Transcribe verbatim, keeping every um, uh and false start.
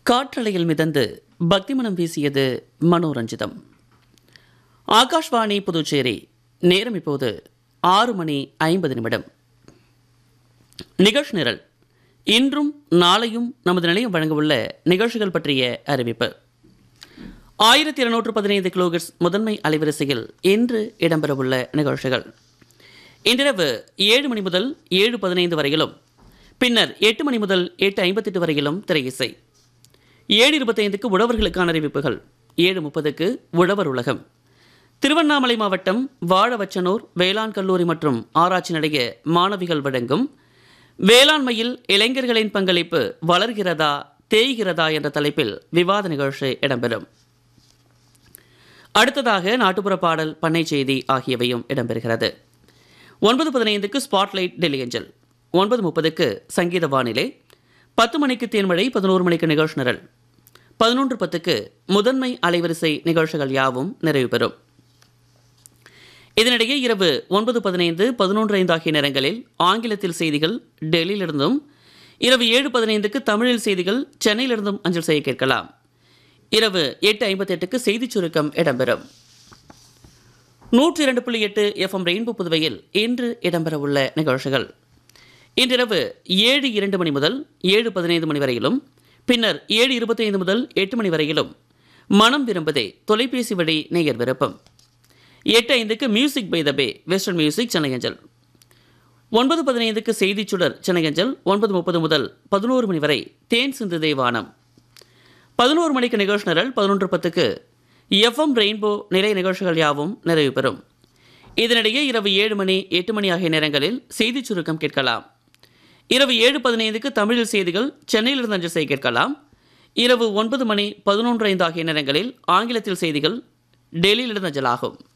காற்றலையில் மிதந்து பக்திமனம் வீசியது மனோரஞ்சிதம். ஆகாஷ்வாணி புதுச்சேரி. நேரம் இப்போது ஆறு மணி ஐம்பது நிமிடம். நிகழ்ச்சி நிரல். இன்றும் நாளையும் நமது நிலையம் வழங்கவுள்ள நிகழ்ச்சிகள் பற்றிய அறிவிப்பு. ஆயிரத்தி இருநூற்று பதினைந்து கிலோகிட்ஸ் முதன்மை அலைவரிசையில் இன்று இடம்பெறவுள்ள நிகழ்ச்சிகள். இன்றிரவு ஏழு மணி முதல் ஏழு பதினைந்து வரையிலும், பின்னர் எட்டு மணி முதல் எட்டு ஐம்பத்தெட்டு வரையிலும் திரையிசை. ஏழு இருபத்தைந்துக்கு உழவர்களுக்கான அறிவிப்புகள். ஏழு முப்பதுக்கு உழவர் உலகம். திருவண்ணாமலை மாவட்டம் வாழவச்சனூர் வேளாண் கல்லூரி மற்றும் ஆராய்ச்சி நிலைய மாணவிகள் வழங்கும் வேளாண்மையில் இளைஞர்களின் பங்களிப்பு வளர்கிறதா தேய்கிறதா என்ற தலைப்பில் விவாத நிகழ்ச்சி இடம்பெறும். அடுத்ததாக நாட்டுப்புற பாடல், பண்ணை செய்தி ஆகியவையும் இடம்பெறுகிறது. ஒன்பது பதினைந்துக்கு ஸ்பாட்லைட் டெல்லி அஞ்சல். ஒன்பது முப்பதுக்கு சங்கீத வானிலை. பத்து மணிக்கு தேன்மழை. பதினோரு மணிக்கு நிகழ்ச்சி நிரல். பதினொன்று பத்துக்கு முதன்மை அலைவரிசை நிகழ்ச்சிகள் யாவும் நிறைவு பெறும். இதனிடையே இரவு ஒன்பது பதினைந்து பதினொன்று ஐந்து ஆகிய நேரங்களில் ஆங்கிலத்தில் செய்திகள் டெல்லியிலிருந்தும், இரவு ஏழு பதினைந்துக்கு தமிழில் செய்திகள் சென்னையிலிருந்தும் அஞ்சல் செய்ய கேட்கலாம். இரவு எட்டு ஐம்பத்தெட்டுக்கு செய்திச் சுருக்கம் இடம்பெறும். நூற்றி இரண்டு புள்ளி எட்டு எஃப்எம் ரெயின்போ புதுவையில் இன்று இடம்பெறவுள்ள நிகழ்ச்சிகள். இன்றிரவு ஏழு இரண்டு மணி முதல் ஏழு பதினைந்து மணி வரையிலும், பின்னர் ஏழு இருபத்தி ஐந்து முதல் எட்டு மணி வரையிலும் மனம் விரும்பதே தொலைபேசி வழி நேயர் விருப்பம். எட்டு ஐந்துக்கு music by the pay western music Chennai அஞ்சல். ஒன்பது பதினைந்துக்கு செய்திச் சுடர் சென்னை அஞ்சல். ஒன்பது முப்பது முதல் பதினோரு மணி வரை தேன் சிந்து தேவானம். பதினோரு மணிக்கு நிகழ்ச்சி நிரல். பதினொன்று பத்துக்கு எஃப்எம் ரெயின்போ நிலைய நிகழ்ச்சிகள் யாவும் நிறைவு பெறும். இதனிடையே இரவு ஏழு மணி எட்டு மணி ஆகிய நேரங்களில் செய்திச் சுருக்கம் கேட்கலாம். இரவு ஏழு பதினைந்துக்கு தமிழில் செய்திகள் சென்னையிலிருந்து அஞ்சல் செய்ய கேட்கலாம். இரவு ஒன்பது மணி பதினொன்று ஐந்து ஆகிய நேரங்களில் ஆங்கிலத்தில் செய்திகள் டெல்லியிலிருந்து அஞ்சலாகும்.